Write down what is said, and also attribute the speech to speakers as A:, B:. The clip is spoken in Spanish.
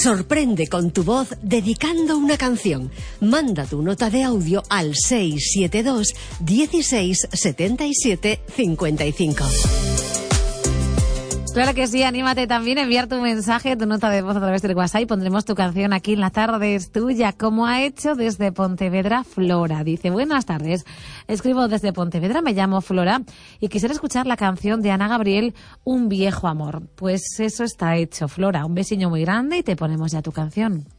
A: Sorprende con tu voz dedicando una canción. Manda tu nota de audio al 672 16 77 55.
B: Claro que sí, anímate también a enviar tu mensaje, tu nota de voz a través del WhatsApp y pondremos tu canción aquí en La Tarde es Tuya, como ha hecho desde Pontevedra Flora. Dice, buenas tardes, escribo desde Pontevedra, me llamo Flora y quisiera escuchar la canción de Ana Gabriel, Un viejo amor. Pues eso está hecho, Flora, un besiño muy grande y te ponemos ya tu canción.